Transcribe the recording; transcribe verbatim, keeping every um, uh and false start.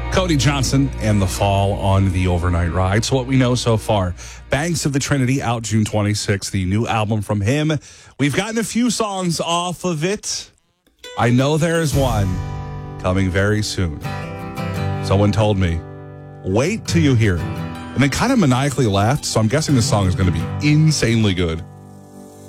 Cody Johnson and The Fall on the Overnight Ride. So what we know so far, Banks of the Trinity out June twenty-sixth, the new album from him. We've gotten a few songs off of it. I know there's one coming very soon. Someone told me, wait till you hear it. And they kind of maniacally laughed, so I'm guessing this song is going to be insanely good.